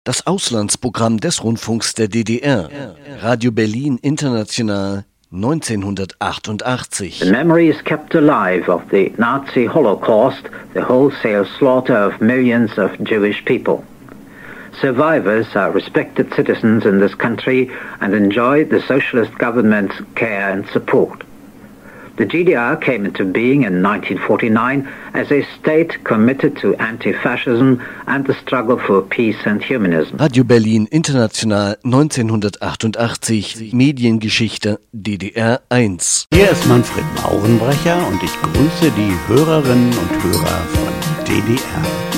Das Auslandsprogramm des Rundfunks der DDR. Radio Berlin International 1988. The memory is kept alive of the Nazi Holocaust, the wholesale slaughter of millions of Jewish people. Survivors are respected citizens in this country and enjoy the socialist government's care and support. The GDR came into being in 1949 as a state committed to anti-fascism and the struggle for peace and humanism. Radio Berlin International 1988. Mediengeschichte DDR 1. Hier ist Manfred Maurenbrecher und ich grüße die Hörerinnen und Hörer von DDR.